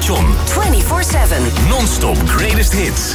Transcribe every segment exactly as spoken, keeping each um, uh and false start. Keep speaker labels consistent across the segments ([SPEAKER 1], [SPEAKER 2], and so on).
[SPEAKER 1] station.
[SPEAKER 2] vierentwintig zeven.
[SPEAKER 1] Non-stop greatest hits.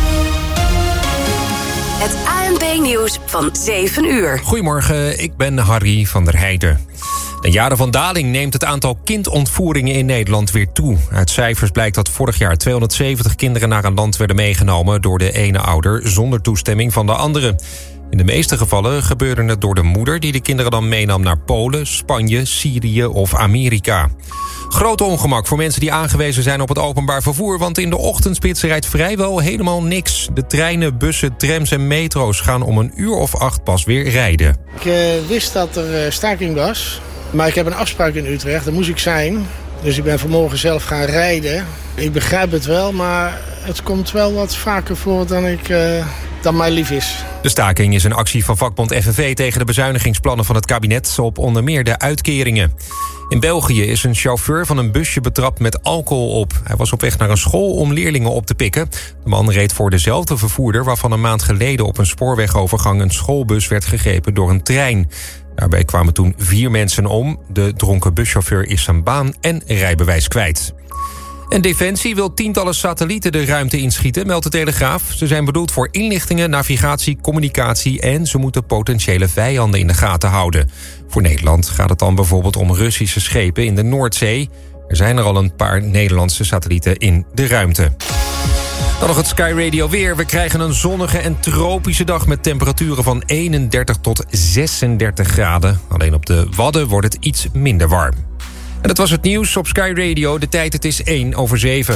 [SPEAKER 2] Het A N B-nieuws van zeven uur.
[SPEAKER 3] Goedemorgen, ik ben Harry van der Heijden. Na jaren van daling neemt het aantal kindontvoeringen in Nederland weer toe. Uit cijfers blijkt dat vorig jaar tweehonderdzeventig kinderen naar een land werden meegenomen door de ene ouder zonder toestemming van de andere. In de meeste gevallen gebeurde het door de moeder die de kinderen dan meenam naar Polen, Spanje, Syrië of Amerika. Groot ongemak voor mensen die aangewezen zijn op het openbaar vervoer, want in de ochtendspits rijdt vrijwel helemaal niks. De treinen, bussen, trams en metro's gaan om een uur of acht pas weer rijden.
[SPEAKER 4] Ik uh, wist dat er uh, staking was, maar ik heb een afspraak in Utrecht, daar moest ik zijn. Dus ik ben vanmorgen zelf gaan rijden. Ik begrijp het wel, maar het komt wel wat vaker voor dan, ik, uh, dan mij lief is.
[SPEAKER 3] De staking is een actie van vakbond F N V tegen de bezuinigingsplannen van het kabinet op onder meer de uitkeringen. In België is een chauffeur van een busje betrapt met alcohol op. Hij was op weg naar een school om leerlingen op te pikken. De man reed voor dezelfde vervoerder waarvan een maand geleden op een spoorwegovergang een schoolbus werd gegrepen door een trein. Daarbij kwamen toen vier mensen om. De dronken buschauffeur is zijn baan en rijbewijs kwijt. En Defensie wil tientallen satellieten de ruimte inschieten, meldt de Telegraaf. Ze zijn bedoeld voor inlichtingen, navigatie, communicatie en ze moeten potentiële vijanden in de gaten houden. Voor Nederland gaat het dan bijvoorbeeld om Russische schepen in de Noordzee. Er zijn er al een paar Nederlandse satellieten in de ruimte. Dan nog het Sky Radio weer. We krijgen een zonnige en tropische dag met temperaturen van eenendertig tot zesendertig graden. Alleen op de Wadden wordt het iets minder warm. En dat was het nieuws op Sky Radio. De tijd, het is één over zeven.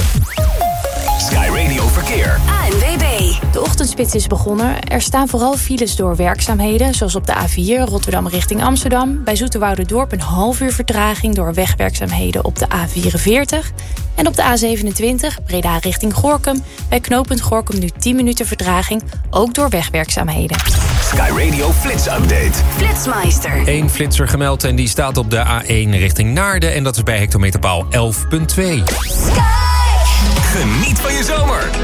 [SPEAKER 1] Sky Radio Verkeer.
[SPEAKER 2] A N W B.
[SPEAKER 5] De ochtendspits is begonnen. Er staan vooral files door werkzaamheden, zoals op de A vier Rotterdam richting Amsterdam. Bij Zoeterwouderdorp een half uur vertraging door wegwerkzaamheden op de A vierenveertig. En op de A zevenentwintig Breda richting Gorinchem. Bij knooppunt Gorinchem nu tien minuten vertraging, ook door wegwerkzaamheden.
[SPEAKER 1] Sky Radio Flits Update.
[SPEAKER 2] Flitsmeister.
[SPEAKER 3] Eén flitser gemeld en die staat op de A één richting Naarden. En dat is bij hectometerpaal elf komma twee.
[SPEAKER 1] Geniet van je zomer.